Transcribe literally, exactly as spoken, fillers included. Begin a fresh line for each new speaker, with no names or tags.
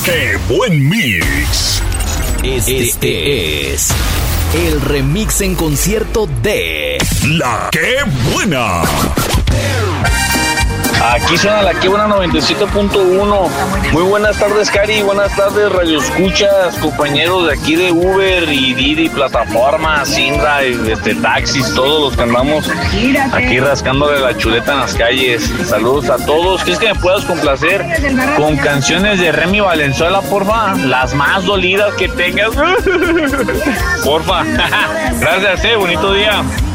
¡Qué buen mix!
Este, este es el remix en concierto de
La Qué Buena.
Aquí suena La Qué Buena noventa y siete punto uno. Muy buenas tardes, Cari. Buenas tardes, radioescuchas, compañeros de aquí de Uber y Didi, plataformas, Indra, este, taxis, todos los que andamos aquí rascándole la chuleta en las calles. Saludos a todos. ¿Quieres que me puedas complacer con canciones de Remy Valenzuela, porfa? Las más dolidas que tengas. Porfa. Gracias, eh. Bonito día.